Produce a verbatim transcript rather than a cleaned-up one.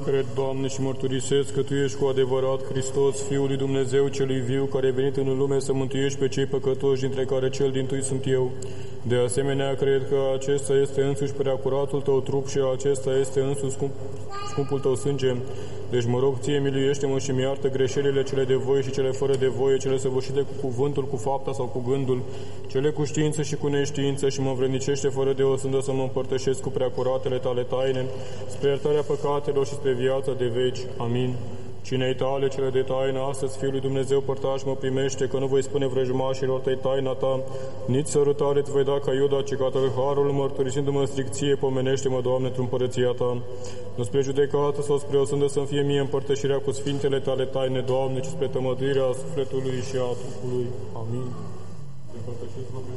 cred, Doamne, și mărturisesc că Tu ești cu adevărat Hristos, Fiul lui Dumnezeu celui viu, care ai venit în lume să mântuiești pe cei păcătoși, dintre care cel dintâi sunt eu. De asemenea, cred că acesta este însuși preacuratul Tău trup și acesta este însuși scump, scumpul Tău sânge. Deci mă rog Ție, miluiește-mă și mi-iartă greșelile cele de voie și cele fără de voie, cele săvârșite cu cuvântul, cu fapta sau cu gândul, cele cu știință și cu neștiință, și mă învrednicește fără de o sândă să mă împărtășesc cu preacuratele Tale taine, spre iertarea păcatelor și spre viața de veci. Amin. Cinei Tale, cele de taină, astăzi, Fiul lui Dumnezeu, părtaș mă primește, că nu voi spune vrăjmașilor Tăi taina Ta, nici sărutare îți voi da ca Iuda, ci ca tălharul, mărturisindu-mă stricție, pomenește-mă, Doamne, într-o împărăția Ta. Nu spre judecată sau spre o sândă să-mi fie mie împărtășirea cu sfintele Tale taine, Doamne, ci spre tămăduirea sufletului și a trupului. Amin.